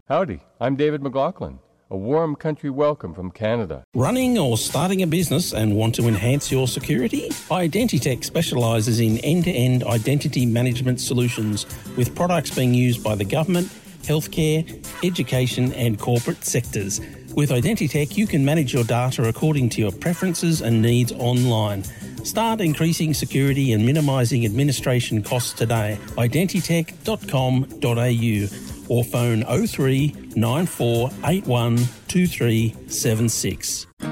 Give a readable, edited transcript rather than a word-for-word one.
Howdy, I'm David McLaughlin. A warm country welcome from Canada. Running or starting a business and want to enhance your security? Identitech specialises in end-to-end identity management solutions with products being used by the government, healthcare, education and corporate sectors. With Identitech, you can manage your data according to your preferences and needs online. Start increasing security and minimising administration costs today. Identitech.com.au or phone 03 9481 2376.